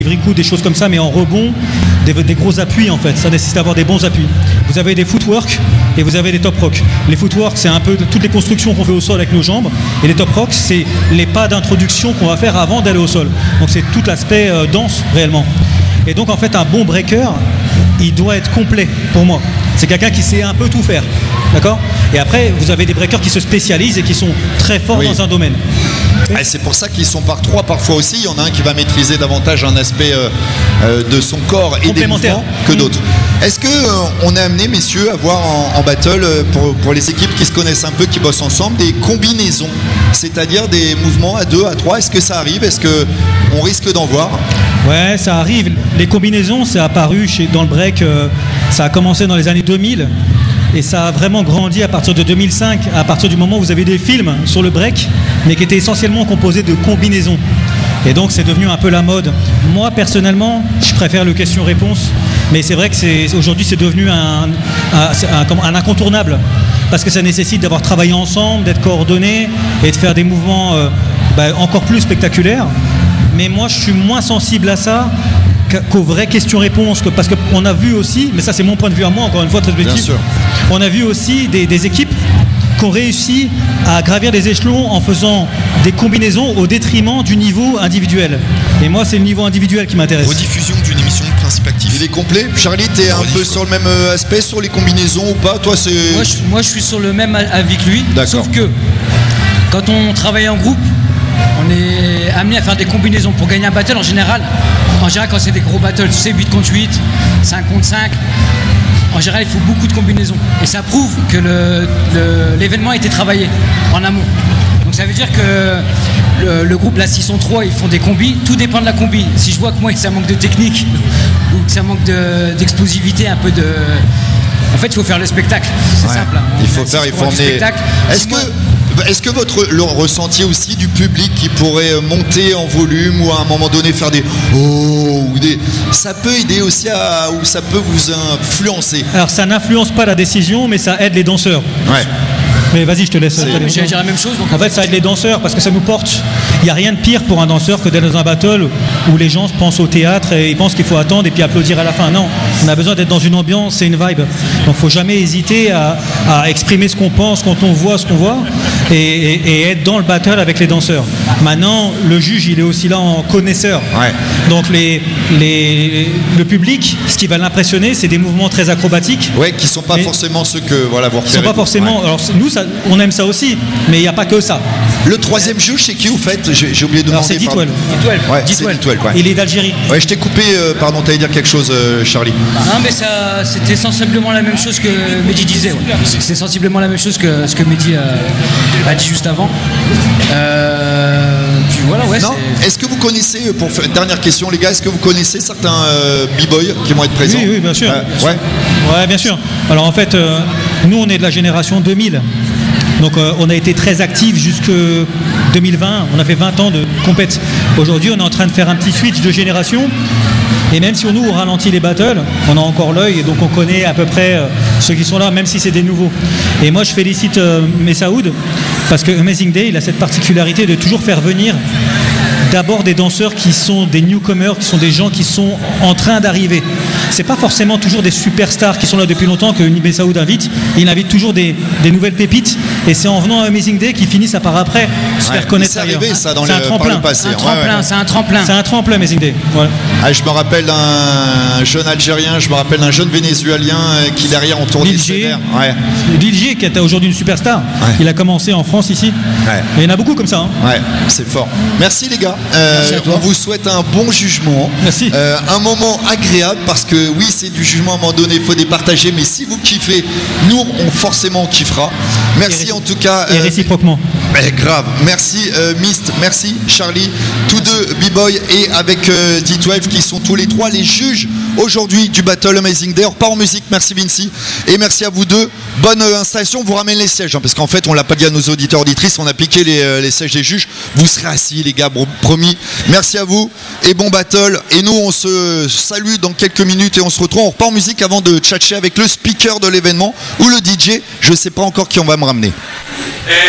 coups, des choses comme ça, mais en rebond, des gros appuis en fait. Ça nécessite d'avoir des bons appuis. Vous avez des footwork et vous avez des top rock. Les footwork, c'est un peu toutes les constructions qu'on fait au sol avec nos jambes, et les top rock, c'est les pas d'introduction qu'on va faire avant d'aller au sol. Donc c'est tout l'aspect danse réellement. Et donc en fait, un bon breaker, il doit être complet pour moi. C'est quelqu'un qui sait un peu tout faire, d'accord ? Et après, vous avez des breakers qui se spécialisent et qui sont très forts dans un domaine. Et c'est pour ça qu'ils sont par trois parfois aussi. Il y en a un qui va maîtriser davantage un aspect de son corps et des mouvements que d'autres. Est-ce qu'on est amené, messieurs, à voir en battle, pour les équipes qui se connaissent un peu, qui bossent ensemble, des combinaisons, c'est-à-dire des mouvements à 2, à 3? Est-ce que ça arrive? Est-ce qu'on risque d'en voir? Ouais, ça arrive. Les combinaisons, c'est apparu dans le break, ça a commencé dans les années 2000. Et ça a vraiment grandi à partir de 2005, à partir du moment où vous avez des films sur le break, mais qui étaient essentiellement composés de combinaisons. Et donc c'est devenu un peu la mode. Moi personnellement, je préfère le question-réponse, mais c'est vrai que aujourd'hui c'est devenu un incontournable, parce que ça nécessite d'avoir travaillé ensemble, d'être coordonné et de faire des mouvements encore plus spectaculaires. Mais moi je suis moins sensible à ça qu'aux vraies questions-réponses, parce qu'on a vu aussi, mais ça c'est mon point de vue à moi, encore une fois très objectif, on a vu aussi des équipes qui ont réussi à gravir des échelons en faisant des combinaisons au détriment du niveau individuel. Et moi c'est le niveau individuel qui m'intéresse. Rediffusion d'une émission de Principe Actif. Il est complet. Charlie, t'es un peu sur le même aspect, sur les combinaisons ou pas? Toi c'est... Moi je suis sur le même avis que lui, D'accord. Sauf que quand on travaille en groupe, on est amené à faire des combinaisons pour gagner un battle en général quand c'est des gros battles, tu sais, 8 contre 8, 5 contre 5, en général il faut beaucoup de combinaisons. Et ça prouve que l'événement a été travaillé en amont. Donc ça veut dire que le groupe, là s'ils sont 3, ils font des combis, tout dépend de la combi. Si je vois que moi ça manque de technique ou que ça manque d'explosivité, un peu de... En fait il faut faire le spectacle, c'est simple. Hein. Il faut emmener... Est-ce que le ressenti aussi du public qui pourrait monter en volume ou à un moment donné faire des oh ou ça peut aider aussi ou ça peut vous influencer? Alors ça n'influence pas la décision, mais ça aide les danseurs. Ouais. Mais vas-y, je te laisse. J'allais dire la même chose. Donc en fait, ça aide les danseurs parce que ça nous porte. Il n'y a rien de pire pour un danseur que d'être dans un battle où les gens pensent au théâtre et ils pensent qu'il faut attendre et puis applaudir à la fin. Non, on a besoin d'être dans une ambiance, c'est une vibe. Donc il ne faut jamais hésiter à exprimer ce qu'on pense quand on voit ce qu'on voit et être dans le battle avec les danseurs. Maintenant, le juge, il est aussi là en connaisseur. Ouais. Donc le public, ce qui va l'impressionner, c'est des mouvements très acrobatiques. Ouais, qui ne sont pas forcément ceux que vous repérez. Ils sont pas forcément. Ouais. Alors nous, on aime ça aussi, mais il n'y a pas que ça. Le troisième juge, c'est qui vous faites? J'ai oublié de demander. C'est Ditwell. Ouais, c'est Ditwell, quoi. Il est d'Algérie. Ouais, je t'ai coupé, pardon, t'allais dire quelque chose, Charlie. Non, mais c'était sensiblement la même chose que Mehdi disait. Ouais. C'est sensiblement la même chose que ce que Mehdi a dit juste avant. Puis voilà, ouais. Non. Est-ce que vous connaissez, dernière question les gars, est-ce que vous connaissez certains b-boys qui vont être présents? Oui, bien sûr. Ouais, bien sûr. Alors en fait, nous on est de la génération 2000. Donc on a été très actifs jusque 2020, on a fait 20 ans de compète. Aujourd'hui on est en train de faire un petit switch de génération. Et même si on ralentit les battles, on a encore l'œil et donc on connaît à peu près ceux qui sont là, même si c'est des nouveaux. Et moi je félicite Messaoud parce que Amazing Day, il a cette particularité de toujours faire venir d'abord des danseurs qui sont des newcomers, qui sont des gens qui sont en train d'arriver. C'est pas forcément toujours des superstars qui sont là depuis longtemps que Messaoud invite. Il invite toujours des nouvelles pépites et c'est en venant à Amazing Day qu'ils finissent par après se faire connaître ailleurs. C'est arrivé ça par le passé. C'est un tremplin. C'est un tremplin Amazing Day. Voilà. Je me rappelle d'un jeune Algérien, je me rappelle d'un jeune Vénézuélien qui derrière ont tourné sévère. Lil G qui est aujourd'hui une superstar. Ouais. Il a commencé en France ici. Ouais. Et il y en a beaucoup comme ça. Hein. Ouais, c'est fort. Merci les gars. On vous souhaite un bon jugement. Merci. Un moment agréable parce que oui, c'est du jugement à un moment donné, il faut départager, mais si vous kiffez, nous on kiffera. Merci en tout cas. Et réciproquement. Grave. Merci Mist, merci Charlie, tous deux B-Boy et avec D12 qui sont tous les trois les juges aujourd'hui du Battle Amazing Day. On repart en musique, merci Vinci et merci à vous deux. Bonne installation, on vous ramène les sièges parce qu'en fait on l'a pas dit à nos auditeurs auditrices, on a piqué les sièges des juges. Vous serez assis les gars, promis. Merci à vous et bon battle. Et nous on se salue dans quelques minutes et on se retrouve. On repart en musique avant de tchatcher avec le speaker de l'événement ou le DJ. Je sais pas encore qui on va me ramener.